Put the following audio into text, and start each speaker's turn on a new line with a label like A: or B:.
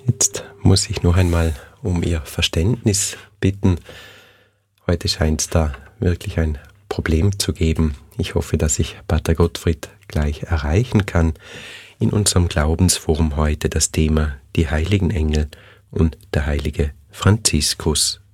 A: Jetzt muss ich noch einmal um Ihr Verständnis bitten. Heute scheint es da wirklich ein Problem zu geben. Ich hoffe, dass ich Pater Gottfried gleich erreichen kann. In unserem Glaubensforum heute das Thema die heiligen Engel und der heilige Franziskus.